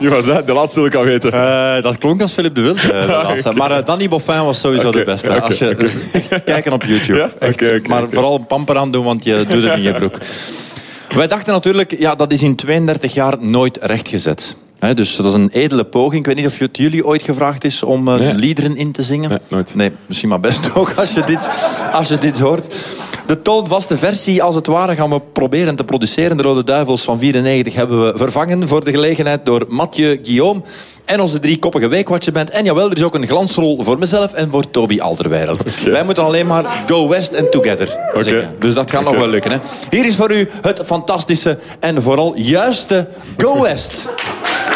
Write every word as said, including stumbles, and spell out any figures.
Wie was dat? De laatste wil ik al weten. Uh, dat klonk als Philippe de Wilde. Uh, de laatste. Okay. Maar uh, Danny Boffin was sowieso okay. de beste. Okay. Als je, okay. dus echt kijken op YouTube. Ja? Echt, okay, okay, maar okay. vooral een pamper aan doen, want je doet het in je broek. Wij dachten natuurlijk, ja, dat is in tweeëndertig jaar nooit rechtgezet. He, dus dat is een edele poging. Ik weet niet of het jullie ooit gevraagd is om uh, nee. liederen in te zingen. Nee, nooit. Nee, misschien maar best ook als je dit, als je dit hoort. De toonvaste versie, als het ware, gaan we proberen te produceren. De Rode Duivels van vierennegentig hebben we vervangen voor de gelegenheid door Mathieu Guillaume en onze driekoppige Weekwatcherband. En jawel, er is ook een glansrol voor mezelf en voor Toby Alderweireld. Okay. Wij moeten alleen maar Go West and Together okay. zingen. Dus dat gaat okay. nog wel lukken. Hè? Hier is voor u het fantastische en vooral juiste Go West.